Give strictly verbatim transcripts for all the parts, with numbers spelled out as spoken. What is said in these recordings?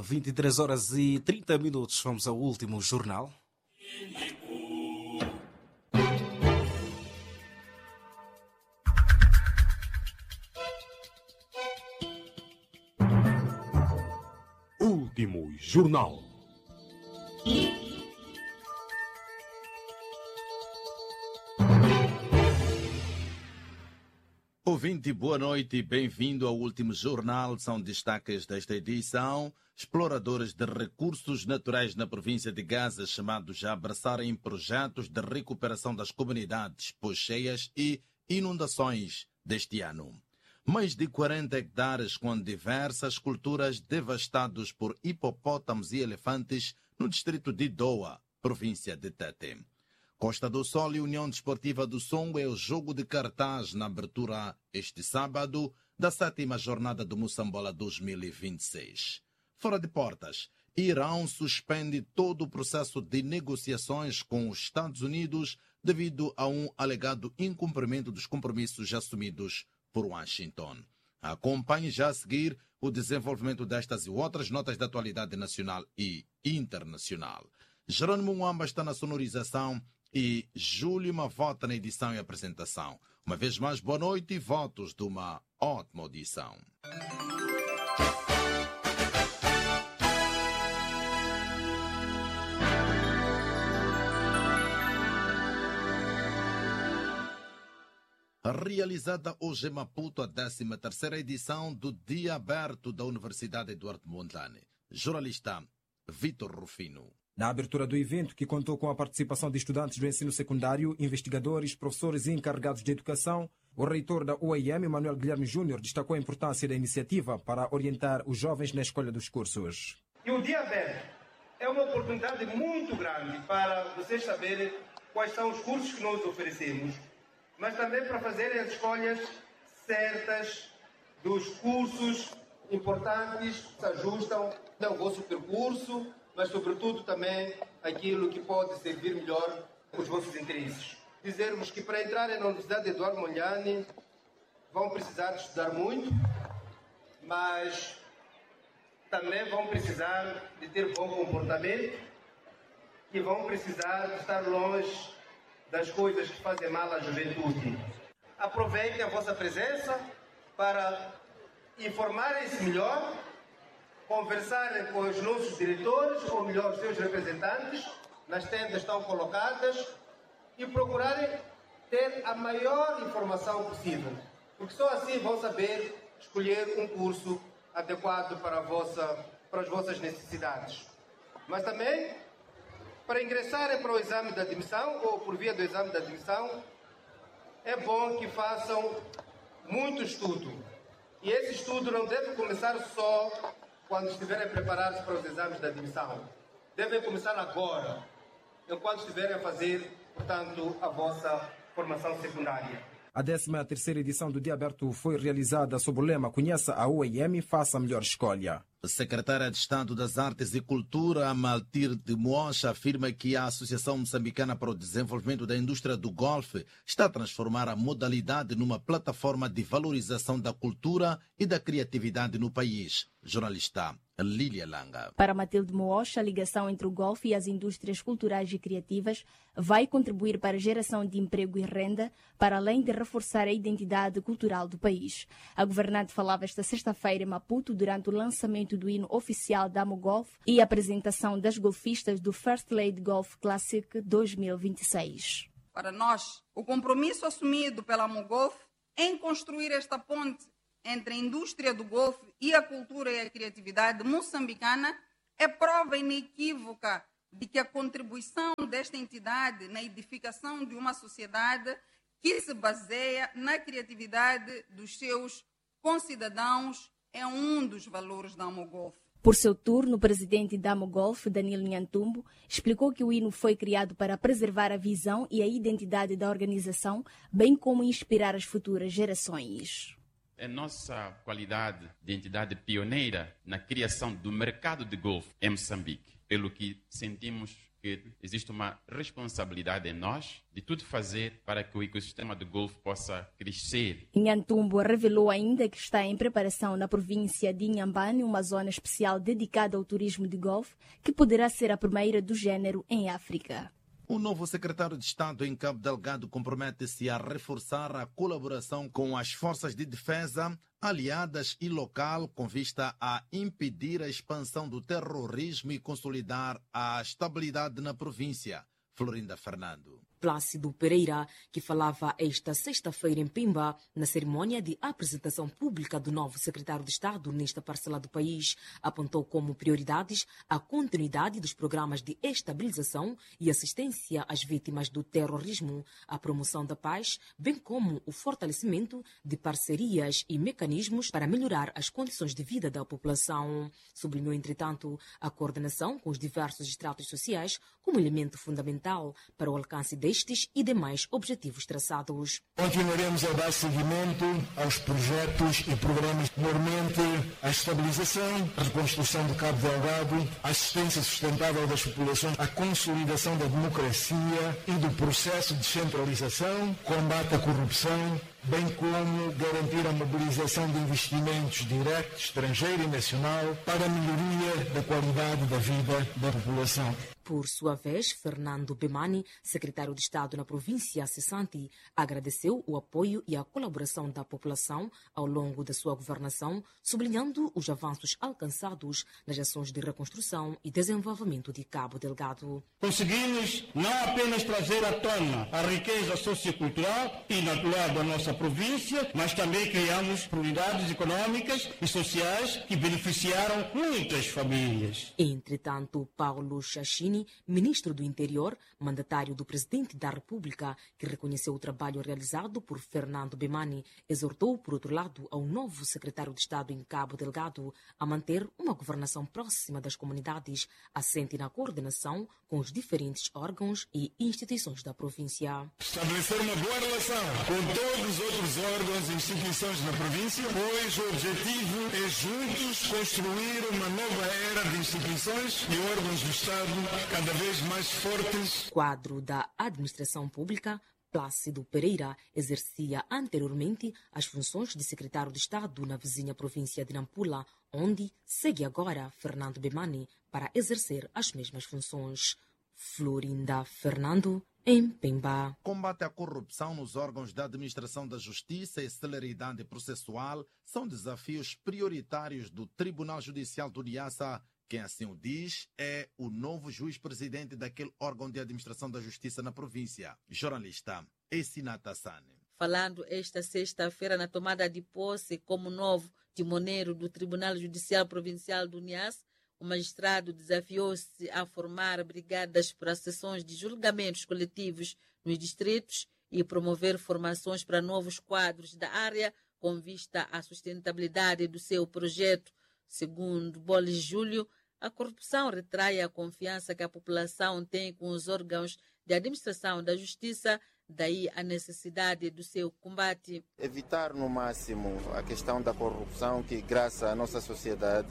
vinte e três horas e trinta minutos. Vamos ao último jornal. Último jornal. Ouvinte, boa noite e bem-vindo ao último jornal. São destaques desta edição. Exploradores de recursos naturais na província de Gaza, chamados a abraçarem projetos de recuperação das comunidades pós-cheias e inundações deste ano. Mais de quarenta hectares com diversas culturas devastados por hipopótamos e elefantes no distrito de Doa, província de Tete. Costa do Sol e União Desportiva do Songo é o jogo de cartaz na abertura este sábado da sétima jornada do Moçambola dois mil e vinte e seis. Fora de portas, Irão suspende todo o processo de negociações com os Estados Unidos devido a um alegado incumprimento dos compromissos assumidos por Washington. Acompanhe já a seguir o desenvolvimento destas e outras notas de atualidade nacional e internacional. Jerônimo Mwamba está na sonorização e Júlio Mavota na edição e apresentação. Uma vez mais, boa noite e votos de uma ótima audição. Realizada hoje em Maputo a décima terceira edição do Dia Aberto da Universidade Eduardo Mondlane. Jornalista Vitor Rufino. Na abertura do evento, que contou com a participação de estudantes do ensino secundário, investigadores, professores e encarregados de educação, o reitor da U A M, Manuel Guilherme Júnior, destacou a importância da iniciativa para orientar os jovens na escolha dos cursos. E o Dia Aberto é uma oportunidade muito grande para vocês saberem quais são os cursos que nós oferecemos, mas também para fazerem as escolhas certas dos cursos importantes que se ajustam ao vosso percurso, mas sobretudo também aquilo que pode servir melhor os vossos interesses. Dizermos que para entrarem na Universidade Eduardo Mondlane vão precisar de estudar muito, mas também vão precisar de ter bom comportamento e vão precisar de estar longe das coisas que fazem mal à juventude. Aproveitem a vossa presença para informarem-se melhor, conversarem com os nossos diretores, ou melhor, os seus representantes, nas tendas estão colocadas, e procurarem ter a maior informação possível, porque só assim vão saber escolher um curso adequado para, a vossa, para as vossas necessidades. Mas também, para ingressarem para o exame de admissão, ou por via do exame de admissão, é bom que façam muito estudo. E esse estudo não deve começar só quando estiverem preparados para os exames de admissão. Devem começar agora, enquanto estiverem a fazer, portanto, a vossa formação secundária. A décima terceira edição do Dia Aberto foi realizada sob o lema Conheça a U A M e faça a melhor escolha. A secretária de Estado das Artes e Cultura, Amaltir de Mocha, afirma que a Associação Moçambicana para o Desenvolvimento da Indústria do Golfe está a transformar a modalidade numa plataforma de valorização da cultura e da criatividade no país. Jornalista Lília Langa. Para Matilde Moocha, a ligação entre o golfe e as indústrias culturais e criativas vai contribuir para a geração de emprego e renda, para além de reforçar a identidade cultural do país. A governante falava esta sexta-feira em Maputo durante o lançamento do hino oficial da AMOGolf e a apresentação das golfistas do First Lady Golf Classic dois mil e vinte e seis. Para nós, o compromisso assumido pela AMOGolf em construir esta ponte entre a indústria do golfe e a cultura e a criatividade moçambicana é prova inequívoca de que a contribuição desta entidade na edificação de uma sociedade que se baseia na criatividade dos seus concidadãos é um dos valores da AMOGolf. Por seu turno, o presidente da AMOGolf, Danilo Nhantumbo, explicou que o hino foi criado para preservar a visão e a identidade da organização, bem como inspirar as futuras gerações. A nossa qualidade de entidade pioneira na criação do mercado de golfe em Moçambique, pelo que sentimos que existe uma responsabilidade em nós de tudo fazer para que o ecossistema do Golfo possa crescer. Nhantumbo revelou ainda que está em preparação na província de Inhambane uma zona especial dedicada ao turismo de Golfo, que poderá ser a primeira do género em África. O novo secretário de Estado em Cabo Delgado compromete-se a reforçar a colaboração com as forças de defesa, aliadas e local, com vista a impedir a expansão do terrorismo e consolidar a estabilidade na província. Florinda Fernando. Plácido Pereira, que falava esta sexta-feira em Pemba, na cerimônia de apresentação pública do novo secretário de Estado nesta parcela do país, apontou como prioridades a continuidade dos programas de estabilização e assistência às vítimas do terrorismo, a promoção da paz, bem como o fortalecimento de parcerias e mecanismos para melhorar as condições de vida da população. Sublinhou, entretanto, a coordenação com os diversos estratos sociais como elemento fundamental para o alcance destes e demais objetivos traçados. Continuaremos a dar seguimento aos projetos e programas, normalmente a estabilização, a reconstrução do Cabo Delgado, a assistência sustentável das populações, a consolidação da democracia e do processo de descentralização, combate à corrupção, bem como garantir a mobilização de investimentos diretos, estrangeiro e nacional, para a melhoria da qualidade da vida da população. Por sua vez, Fernando Bemani, secretário de Estado na província cessante, agradeceu o apoio e a colaboração da população ao longo da sua governação, sublinhando os avanços alcançados nas ações de reconstrução e desenvolvimento de Cabo Delgado. Conseguimos não apenas trazer à tona a riqueza sociocultural e natural da nossa província, mas também criamos prioridades econômicas e sociais que beneficiaram muitas famílias. Entretanto, Paulo Chachini, ministro do Interior, mandatário do presidente da República, que reconheceu o trabalho realizado por Fernando Bemani, exortou, por outro lado, ao novo secretário de Estado em Cabo Delgado a manter uma governação próxima das comunidades, assente na coordenação com os diferentes órgãos e instituições da província. Estabelecer uma boa relação com todos os outros órgãos e instituições na província, pois o objetivo é juntos construir uma nova era de instituições e órgãos do Estado cada vez mais fortes. Quadro da administração pública, Plácido Pereira exercia anteriormente as funções de secretário de Estado na vizinha província de Nampula, onde segue agora Fernando Bemani para exercer as mesmas funções. Florinda Fernando, em Pemba. Combate à corrupção nos órgãos da administração da justiça e celeridade processual são desafios prioritários do Tribunal Judicial do Niassa. Quem assim o diz é o novo juiz-presidente daquele órgão de administração da justiça na província. Jornalista Essinata Sane. Falando esta sexta-feira na tomada de posse como novo timoneiro do Tribunal Judicial Provincial do Niassa, o magistrado desafiou-se a formar brigadas para sessões de julgamentos coletivos nos distritos e promover formações para novos quadros da área com vista à sustentabilidade do seu projeto. Segundo Bolis Júlio, a corrupção retrai a confiança que a população tem com os órgãos de administração da justiça, daí a necessidade do seu combate. Evitar no máximo a questão da corrupção que graça a nossa sociedade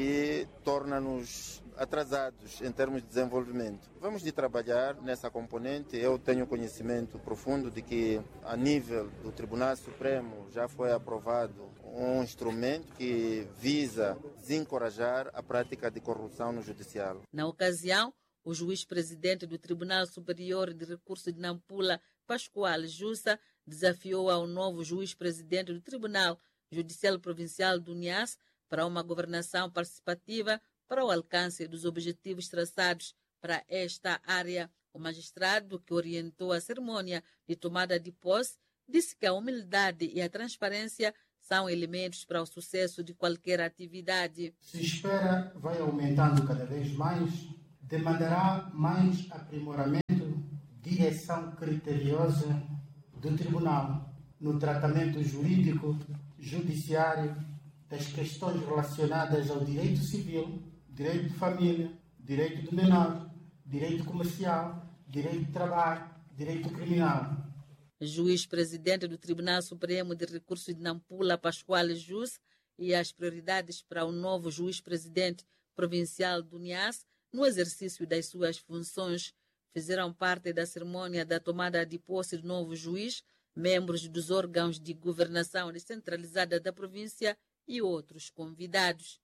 e torna-nos atrasados em termos de desenvolvimento. Vamos de trabalhar nessa componente. Eu tenho conhecimento profundo de que a nível do Tribunal Supremo já foi aprovado um instrumento que visa desencorajar a prática de corrupção no judiciário. Na ocasião, o juiz-presidente do Tribunal Superior de Recursos de Nampula, Pascoal Jussa, desafiou ao novo juiz-presidente do Tribunal Judicial Provincial do Niassa para uma governação participativa para o alcance dos objetivos traçados para esta área. O magistrado que orientou a cerimônia de tomada de posse disse que a humildade e a transparência são elementos para o sucesso de qualquer atividade. Se espera vai aumentando cada vez mais, demandará mais aprimoramento, direção criteriosa do tribunal no tratamento jurídico, judiciário, das questões relacionadas ao direito civil, direito de família, direito do menor, direito comercial, direito de trabalho, direito criminal. Juiz-presidente do Tribunal Supremo de Recursos de Nampula, Pascoal Jussa, e as prioridades para o novo juiz-presidente provincial do Niassa no exercício das suas funções. Fizeram parte da cerimônia da tomada de posse do novo juiz, membros dos órgãos de governação descentralizada da província e outros convidados.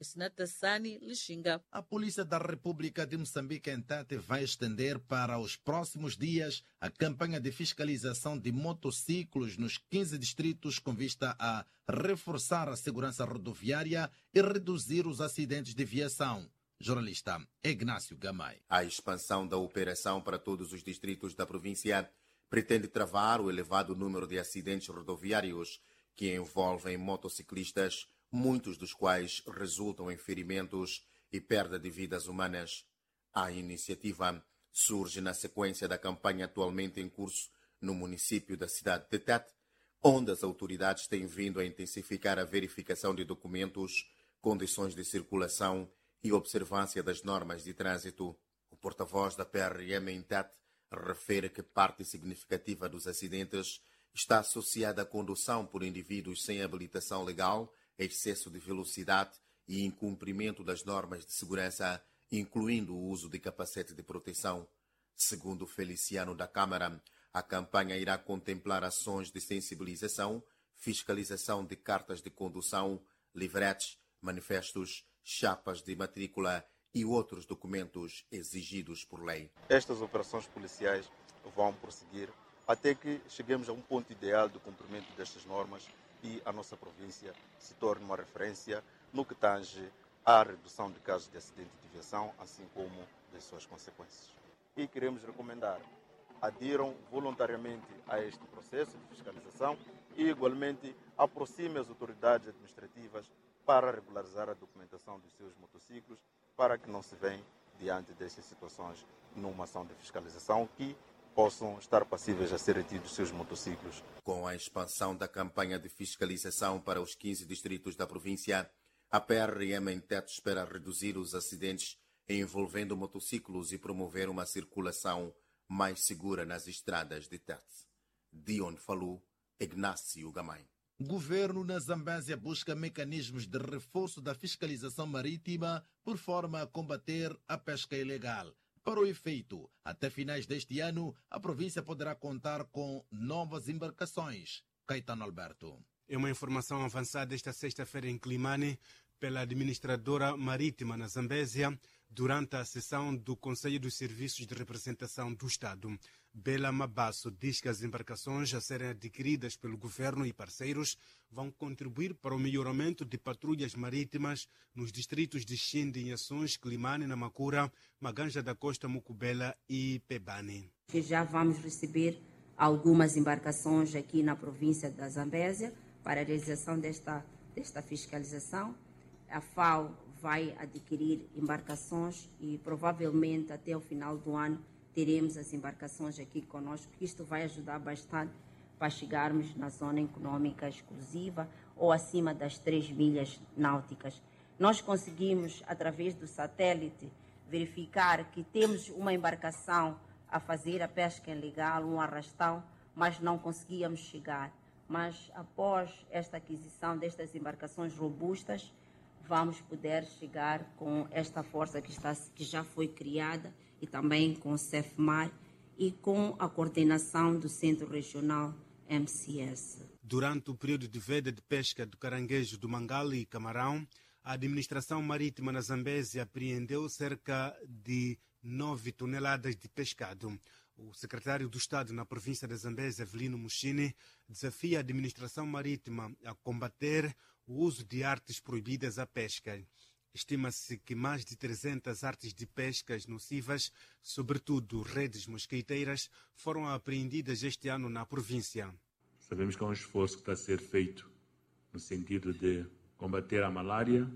Sani Lixinga. A Polícia da República de Moçambique, em Tete, vai estender para os próximos dias a campanha de fiscalização de motociclos nos quinze distritos com vista a reforçar a segurança rodoviária e reduzir os acidentes de viação. Jornalista Ignácio Gamay. A expansão da operação para todos os distritos da província pretende travar o elevado número de acidentes rodoviários que envolvem motociclistas, muitos dos quais resultam em ferimentos e perda de vidas humanas. A iniciativa surge na sequência da campanha atualmente em curso no município da cidade de Tete, onde as autoridades têm vindo a intensificar a verificação de documentos, condições de circulação e observância das normas de trânsito. O porta-voz da P R M em Tete refere que parte significativa dos acidentes está associada à condução por indivíduos sem habilitação legal, excesso de velocidade e incumprimento das normas de segurança, incluindo o uso de capacete de proteção. Segundo Feliciano da Câmara, a campanha irá contemplar ações de sensibilização, fiscalização de cartas de condução, livretes, manifestos, chapas de matrícula e outros documentos exigidos por lei. Estas operações policiais vão prosseguir até que cheguemos a um ponto ideal do cumprimento destas normas e a nossa província se torne uma referência no que tange à redução de casos de acidente de viação, assim como das suas consequências. E queremos recomendar, adiram voluntariamente a este processo de fiscalização e, igualmente, aproximem as autoridades administrativas para regularizar a documentação dos seus motociclos, para que não se venham diante destas situações numa ação de fiscalização que possam estar passíveis a ser retidos seus motociclos. Com a expansão da campanha de fiscalização para os quinze distritos da província, a P R M em Tete espera reduzir os acidentes envolvendo motociclos e promover uma circulação mais segura nas estradas de Tete. De onde falou Ignácio Gamay. Governo na Zambésia busca mecanismos de reforço da fiscalização marítima por forma a combater a pesca ilegal. Para o efeito, até finais deste ano, a província poderá contar com novas embarcações. Caetano Alberto. É uma informação avançada esta sexta-feira em Climane pela administradora marítima na Zambésia durante a sessão do Conselho dos Serviços de Representação do Estado. Bela Mabasso diz que as embarcações a serem adquiridas pelo governo e parceiros vão contribuir para o melhoramento de patrulhas marítimas nos distritos de Xinde, Inhações, Climane, Namacura, Maganja da Costa, Mucubela e Pebane. Que já vamos receber algumas embarcações aqui na província da Zambésia para a realização desta, desta fiscalização. A F A O vai adquirir embarcações e provavelmente até o final do ano teremos as embarcações aqui conosco. Isto vai ajudar bastante para chegarmos na zona econômica exclusiva ou acima das três milhas náuticas. Nós conseguimos, através do satélite, verificar que temos uma embarcação a fazer a pesca ilegal, um arrastão, mas não conseguíamos chegar. Mas após esta aquisição destas embarcações robustas, vamos poder chegar com esta força que, está, que já foi criada e também com o CEFMAR e com a coordenação do Centro Regional M C S. Durante o período de veda de pesca do caranguejo do Mangali e camarão, a administração marítima na Zambésia apreendeu cerca de nove toneladas de pescado. O secretário do Estado na província da Zambésia, Avelino Mushini, desafia a administração marítima a combater o uso de artes proibidas à pesca. Estima-se que mais de trezentas artes de pescas nocivas, sobretudo redes mosquiteiras, foram apreendidas este ano na província. Sabemos que é um esforço que está a ser feito no sentido de combater a malária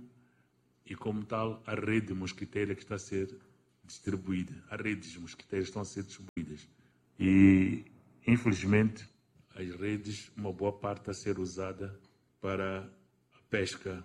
e, como tal, a rede mosquiteira que está a ser distribuída. As redes mosquiteiras estão a ser distribuídas. E, infelizmente, as redes, uma boa parte está a ser usada para a pesca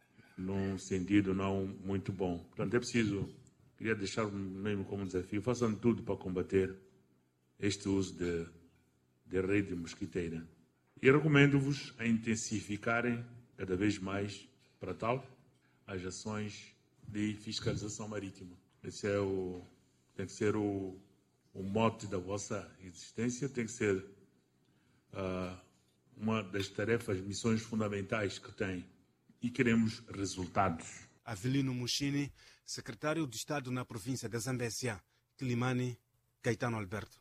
num sentido não muito bom. Portanto, é preciso, queria deixar mesmo como desafio, façam tudo para combater este uso de, de rede mosquiteira. E recomendo-vos a intensificarem cada vez mais, para tal, as ações de fiscalização marítima. Esse é o, tem que ser o, o mote da vossa existência, tem que ser uh, uma das tarefas, missões fundamentais que tem. E queremos resultados. Avelino Mushini, secretário de Estado na província da Zambésia. Quilimani, Caetano Alberto.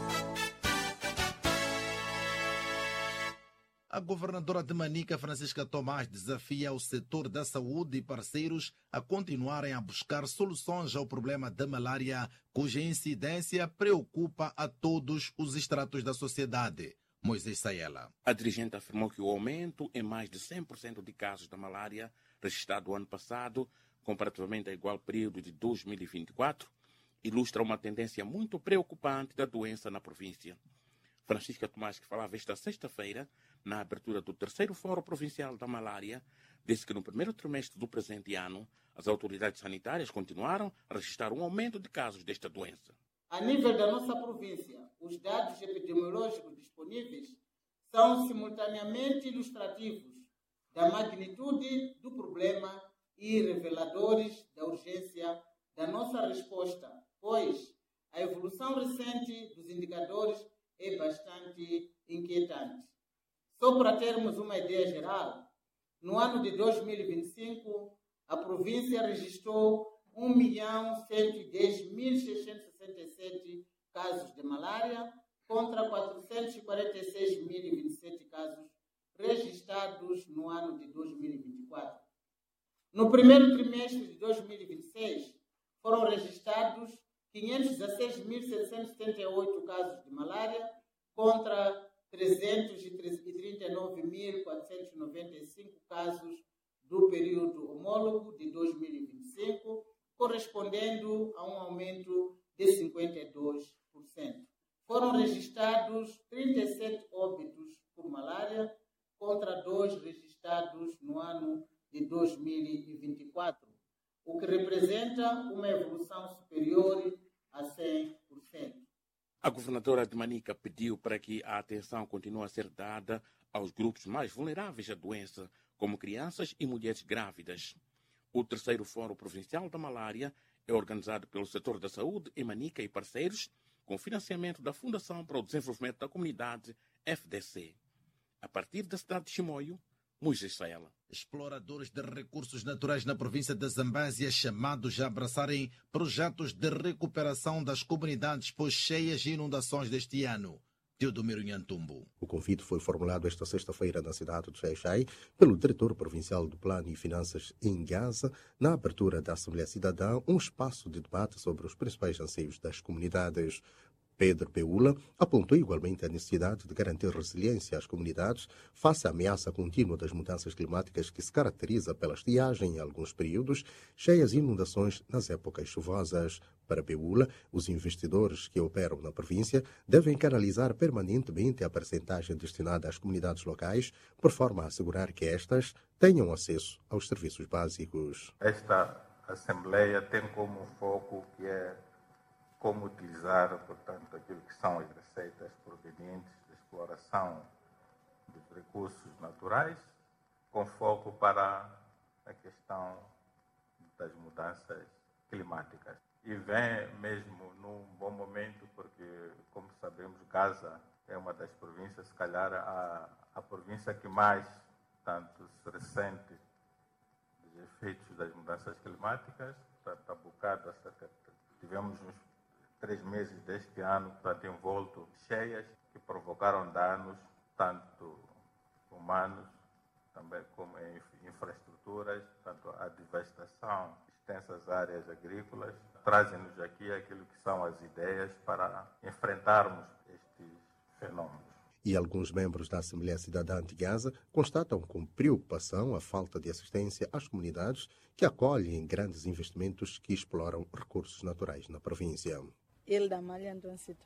A governadora de Manica, Francisca Tomás, desafia o setor da saúde e parceiros a continuarem a buscar soluções ao problema da malária, cuja incidência preocupa a todos os estratos da sociedade. Moisés Saela. A dirigente afirmou que o aumento em mais de cem por cento de casos da malária registrado o ano passado, comparativamente ao igual período de dois mil e vinte e quatro, ilustra uma tendência muito preocupante da doença na província. Francisca Tomás, que falava esta sexta-feira, na abertura do terceiro Fórum Provincial da Malária, disse que no primeiro trimestre do presente ano, as autoridades sanitárias continuaram a registrar um aumento de casos desta doença. A nível da nossa província, os dados epidemiológicos disponíveis são simultaneamente ilustrativos da magnitude do problema e reveladores da urgência da nossa resposta, pois a evolução recente dos indicadores é bastante inquietante. Só para termos uma ideia geral, no ano de dois mil e vinte e cinco, a província registrou um milhão cento e dez mil seiscentos e sessenta e sete casos de malária contra quatrocentos e quarenta e seis mil e vinte e sete casos registrados no ano de dois mil e vinte e quatro. No primeiro trimestre de dois mil e vinte e seis, foram registrados quinhentos e dezesseis mil setecentos e setenta e oito casos de malária contra trezentos e trinta e nove mil quatrocentos e noventa e cinco casos do período homólogo de dois mil e vinte e cinco, correspondendo a um aumento de cinquenta e dois por cento. Foram registrados trinta e sete óbitos por malária contra dois registrados no ano de dois mil e vinte e quatro, o que representa uma evolução superior a cem por cento. A governadora de Manica pediu para que a atenção continue a ser dada aos grupos mais vulneráveis à doença, como crianças e mulheres grávidas. O terceiro Fórum Provincial da Malária é organizado pelo setor da saúde em Manica e parceiros, com financiamento da Fundação para o Desenvolvimento da Comunidade, F D C. A partir da cidade de Chimoio, Moisés Saela. Exploradores de recursos naturais na província da Zambésia chamados a abraçarem projetos de recuperação das comunidades pós-cheias e inundações deste ano. Teodomiro Nhantumbo. O convite foi formulado esta sexta-feira na cidade de Xai-Xai pelo diretor provincial do Plano e Finanças em Gaza, na abertura da Assembleia Cidadã, um espaço de debate sobre os principais anseios das comunidades. Pedro Peula apontou igualmente a necessidade de garantir resiliência às comunidades face à ameaça contínua das mudanças climáticas que se caracteriza pela estiagem em alguns períodos, cheias e inundações nas épocas chuvosas. Para Peula, os investidores que operam na província devem canalizar permanentemente a percentagem destinada às comunidades locais, por forma a assegurar que estas tenham acesso aos serviços básicos. Esta Assembleia tem como foco que é como utilizar, portanto, aquilo que são as receitas provenientes da exploração dos recursos naturais, com foco para a questão das mudanças climáticas. E vem mesmo num bom momento, porque, como sabemos, Gaza é uma das províncias, se calhar, a, a província que mais, tanto se ressente dos efeitos das mudanças climáticas, portanto, a bocado, tivemos uns três meses deste ano, portanto, envolto cheias que provocaram danos, tanto humanos, também como em infraestruturas, portanto, a devastação, extensas áreas agrícolas, trazem-nos aqui aquilo que são as ideias para enfrentarmos estes fenômenos. E alguns membros da Assembleia Cidadã de Gaza constatam com preocupação a falta de assistência às comunidades que acolhem grandes investimentos que exploram recursos naturais na província. Hilda Malha Antoncito.